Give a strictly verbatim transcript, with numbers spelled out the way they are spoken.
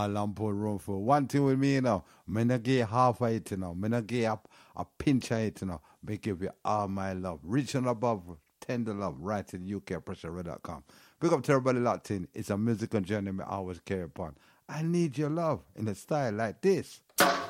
all and pour room for. One thing with me, you know, me not get half of it, you know. Me not get a, a pinch of it, you know. Me give you all my love. Rich and above, tender love, right in U K pressure red dot com. Pick up to everybody locked in. It's a musical journey me always carry upon. I need your love in a style like this.